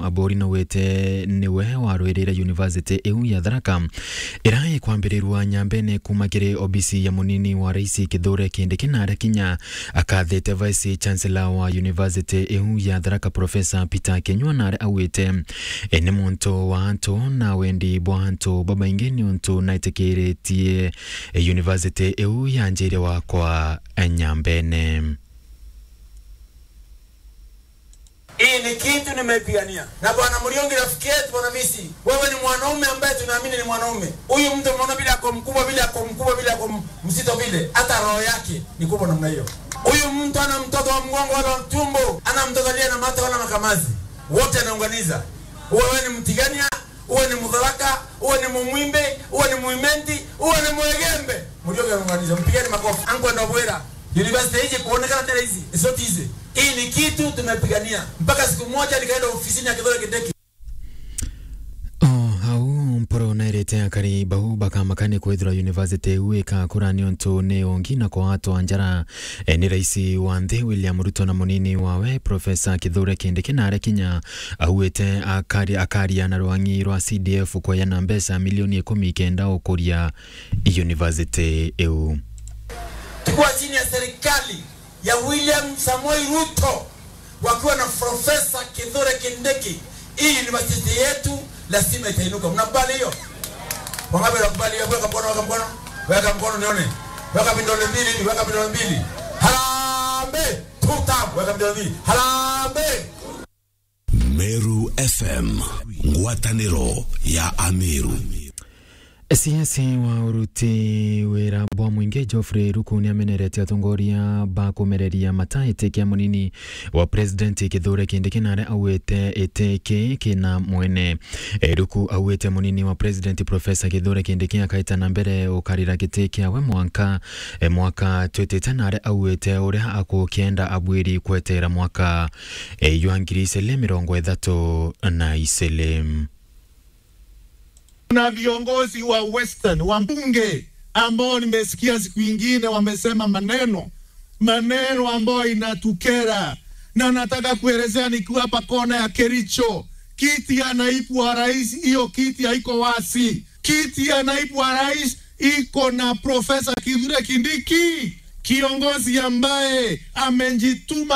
abori na wete niwe warwirira University EU ya Tharaka irae kwambirirwa nyambene kumakire obisi ya munini wa Rais Kithure Kindiki na Kinya akathete Vice Chancellor wa University EU ya Tharaka Professor Peter Kenywa na awete ene muntu wa anto na wendi bwanto baba ingeni untu naitekeretie University EU ya njere wa kwa nyambene. Hii ni kitu nimepigania. Na bwana Muriongi rafiki yetu bwana Visi, wewe ni mwanaume ambaye tunaamini ni mwanaume. Huyu mtu umeona bila kwa mkubwa bila kwa msito vile, hata roho yake ni kubwa namna hiyo. Huyu mtu ana mtoto wa mgongo wala mtumbo, ana mtoto aliye na mata wala makamazi. Wote anaunganiza. Wewe ni Mtigania, uwe ni Mudharaka, uwe ni Mumwimbe, uwe ni Muimenti, uwe ni Mwegembe. Muriongi anaunganiza. Mpigeni makofi. Angu ndo bwera. University hizi kuonekana tena hizi. Sio hizi. Hii ni kitu tumepigania. Mpaka siku moja nikaenda ofisini ya Kithure Kindiki. Mporo nairete akari bahu bakamakane kwithira University uika kurani onto ne ongina kwa watu anjara ni Rais wa nthi William Ruto na munini wawe Professor Kithure Kindiki na Kinya ahuete akaria na rwangi rwa CDF kwa yana mbesa milioni 10 kenda ukuria University EU. Kwa chini ya serikali ya William Samoei Ruto wakiwa na Professor Kithure Kindiki, hii university yetu lazima itainuka. Mnakubali hiyo? Wangapi wanakubali hiyo? Weka mkono nione. Weka vidole mbili, weka vidole mbili. Harambee! Tutam, weka vidole mbili. Harambee! Meru FM, ngwataniro ya Amiru. Siasi wa uruti wera bwa mwinge Geoffrey Ruku ni amenerete atongoria ba kumereria mataite kia munini wa President Kithure Kindiki na awete eteke kina mwene. Ruku awete munini wa President Professor Kithure Kindiki akaita na mbere ukarira giteke we mwaka twetete na awete ore ako kienda abwiri kwetera mwaka yuangirisele 30 na iselem. Na viongozi wa Western wa mbunge ambao nimesikia siku nyingine wamesema maneno ambayo inatukera, na nataka kuelezea nikiwa hapa kona ya Kericho, kiti ya naibu wa rais, hiyo kiti haiko wasi. Kiti ya naibu wa rais iko na Professor Kithure Kindiki, kiongozi ambaye amejituma